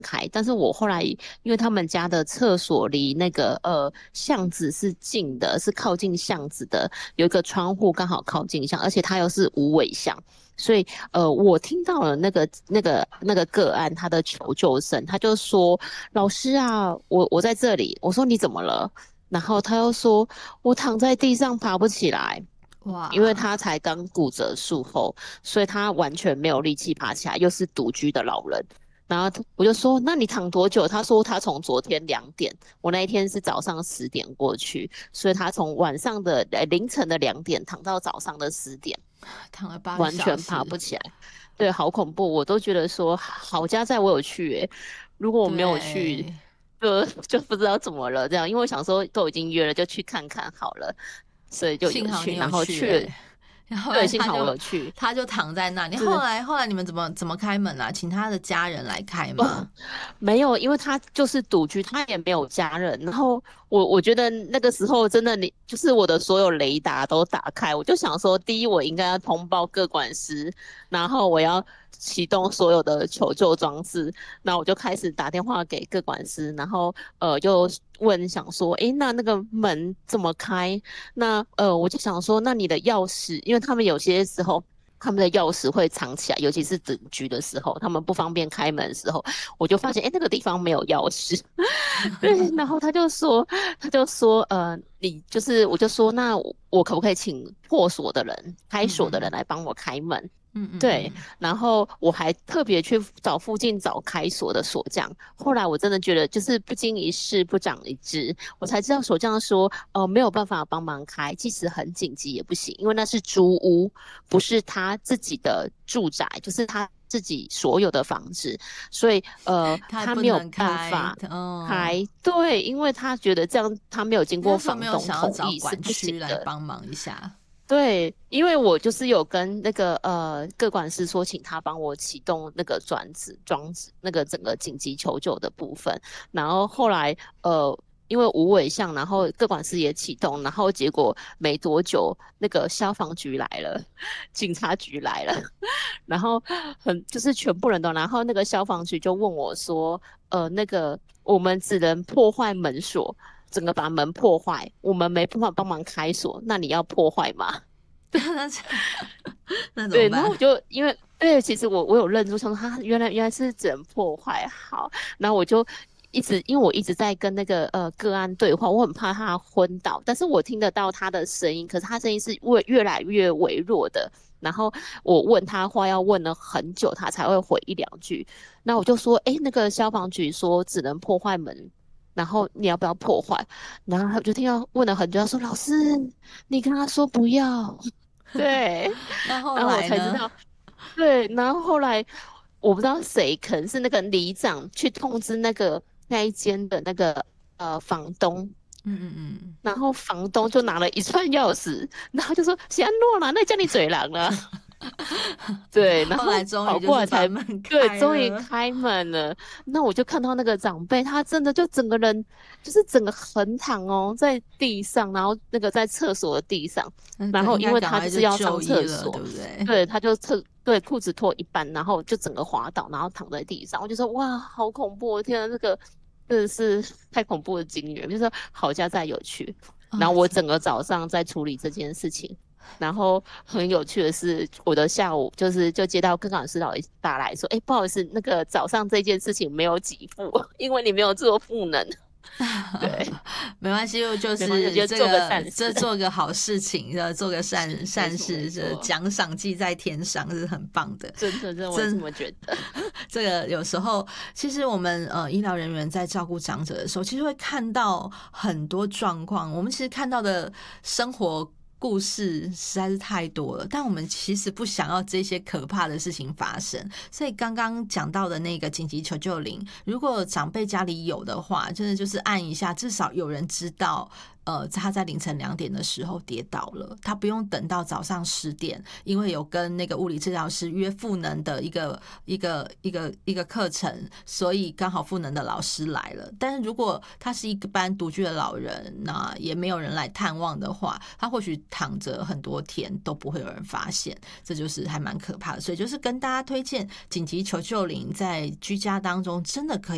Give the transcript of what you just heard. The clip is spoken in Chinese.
开，但是我后来因为他们家的厕所离那个巷子是近的，是靠近巷子的，有一个窗户刚好靠近巷，而且它又是无尾巷。所以，我听到了那个个案他的求救声，他就说：“老师啊，我在这里。”我说：“你怎么了？”然后他又说：“我躺在地上爬不起来。”因为哇， 他才刚骨折术后，所以他完全没有力气爬起来，又是独居的老人。然后我就说：“那你躺多久？”他说：“他从昨天2点，我那一天是早上10点过去，所以他从晚上的凌晨的2点躺到早上的10点， 躺了8个完全爬小时， 不起来。对，好恐怖！我都觉得说好家在我有去欸，如果我没有去， 对， 就不知道怎么了这样。因为我想说都已经约了，就去看看好了，所以就有去， 幸好你有然后去了。 去然后对， 来幸好我有去。 他就躺在那里。后是来后来你们怎么开门啊？请他的家人来开吗？ 哦，没有，因为他就是独居，他也没有家人。然后我觉得那个时候真的你就是我的所有雷达都打开，我就想说，第一我应该要通报各管师，然后我要启动所有的求救装置，那我就开始打电话给各管师，然后就问想说，诶，那个门怎么开？那我就想说，那你的钥匙，因为他们有些时候。他们的钥匙会藏起来，尤其是整局的时候，他们不方便开门的时候，我就发现，哎，那个地方没有钥匙。对，然后他就说，你就是，我就说，那我可不可以请破锁的人、开锁的人嗯嗯来帮我开门？ 嗯嗯对， 嗯， 然后我还特别去找附近找开锁的锁匠。后来我真的觉得，就是不经一事不长一智，我才知道锁匠说，没有办法帮忙开，即使很紧急也不行，因为那是租屋，不是他自己的住宅，就是他自己所有的房子，所以他他没有不能开， 办法嗯。 开。对，因为他觉得这样他没有经你那时候没过房有想要东同找管意是不行区来的。 帮忙一下？ 对，因为我就是有跟那个各管师说，请他帮我启动那个装置那个整个紧急求救的部分，然后后来因为无尾巷，然后各管师也启动，然后结果没多久那个消防局来了，警察局来了，然后就是全部人都，然后那个消防局就问我说，那个我们只能破坏门锁。整个把门破坏，我们没办法帮忙开锁，那你要破坏吗？ 那那怎么对，然后办？ 我就因为对，其实我有认出，想说他原来是只能破坏好，然后我就因为我一直在跟那个个案对话，我很怕他昏倒，但是我听得到他的声音，可是他声音是越来越微弱的。然后我问他话要问了很久，他才会回1、2句。那我就说，诶，那个消防局说只能破坏门，然后你要不要破坏？然后他就听到问了很久，他说老师，你跟他说不要。对， 那后然后我来呢？ 才知道，对，然后后来我不知道谁，可能是那个里长去通知那一间的那个房东， 嗯嗯嗯， 然后房东就拿了一串钥匙，然后就说谢安诺啦，那叫你嘴狼了。对，然后后来终于跑就是把过来才门对， 开了。 终于开门了。那我就看到那个长辈，他真的就整个人就是整个横躺哦，在地上，然后那个在厕所的地上，然后应该因为他就赶快就是要上就医了，对厕所， 不对？ 对，他就对裤子脱一半，然后就整个滑倒，然后躺在地上。我就说哇，好恐怖！我天啊，这个真的是太恐怖的经验，就是说好家在有趣。然啊， 后我整个早上在处理这件事情。然后很有趣的是，我的下午就接到跟老师打来说，哎，不好意思，那个早上这件事情没有给付，因为你没有做赋能。对， 没关系，就没关系， 是就做个善这事。 做个好事情，做个是，没错没善事，这错， 奖赏记在天上是很棒的。 真的我也这真么觉得。 这个有时候，其实我们医疗人员在照顾长者的时候，其实会看到很多状况。我们其实看到的生活故事实在是太多了，但我们其实不想要这些可怕的事情发生。所以刚刚讲到的那个紧急求救铃，如果长辈家里有的话，真的就是按一下，至少有人知道。他在凌晨2点的时候跌倒了，他不用等到早上10点，因为有跟那个物理治疗师约赋能的一个课程，所以刚好赋能的老师来了。但是如果他是一般独居的老人，那也没有人来探望的话，他或许躺着很多天都不会有人发现，这就是还蛮可怕的。所以就是跟大家推荐紧急求救铃，在居家当中真的可以。